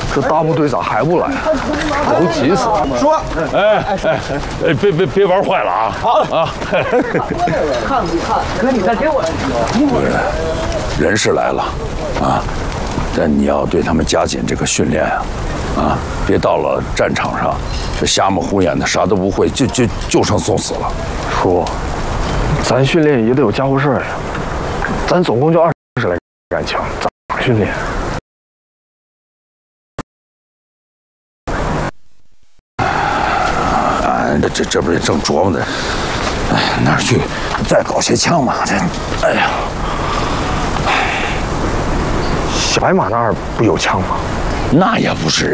这大部队咋还不来？都急死了！ 说， 别玩坏了啊！ 好啊！ 看不看？哥，你再给我人是来了，啊，但你要对他们加紧这个训练啊，别到了战场上，这瞎么胡眼的，啥都不会，就剩送死了。 叔，咱训练也得有家伙事儿呀。咱总共就20来杆枪，咋训练？ 这不是正琢磨呢？哎，哪儿去再搞些枪嘛？这，哎呀， 小白马那儿不有枪吗？ 那也不是